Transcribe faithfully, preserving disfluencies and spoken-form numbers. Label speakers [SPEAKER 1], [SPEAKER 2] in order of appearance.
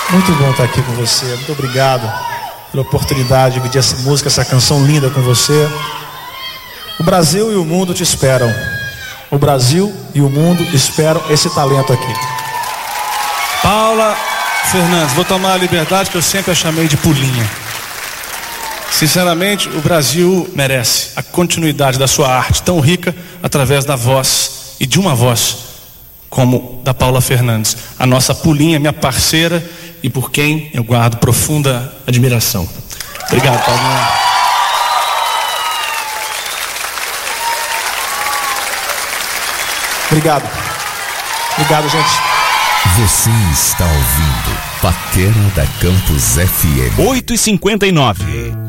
[SPEAKER 1] Muito bom estar aqui com você. Muito obrigado pela oportunidade de dividir essa música, essa canção linda com você. O Brasil e o mundo te esperam. O Brasil e o mundo esperam esse talento aqui.
[SPEAKER 2] Paula Fernandes, vou tomar a liberdade que eu sempre a chamei de Pulinha. Sinceramente, o Brasil merece a continuidade da sua arte tão rica através da voz e de uma voz como da Paula Fernandes, a nossa Pulinha, minha parceira e por quem eu guardo profunda admiração. Obrigado, Paulinha.
[SPEAKER 1] Obrigado. Obrigado, gente.
[SPEAKER 3] Você está ouvindo Paquera da Campus F M.
[SPEAKER 4] oito e cinquenta e nove.